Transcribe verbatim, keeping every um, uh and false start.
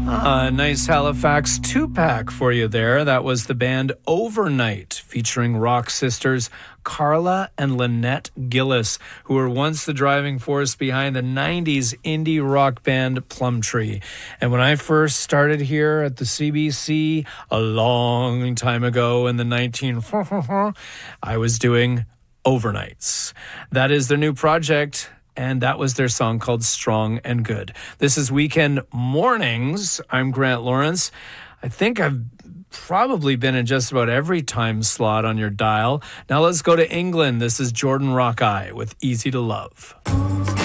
A nice Halifax two-pack for you there. That was the band Overnight, featuring rock sisters Carla and Lynette Gillis, who were once the driving force behind the nineties indie rock band Plumtree. And when I first started here at the C B C a long time ago in the nineteen I was doing overnights. That is their new project, and that was their song called Strong and Good. This is Weekend Mornings. I'm Grant Lawrence. I think I've probably been in just about every time slot on your dial. Now let's go to England. This is Jordan Rockeye with Easy to Love.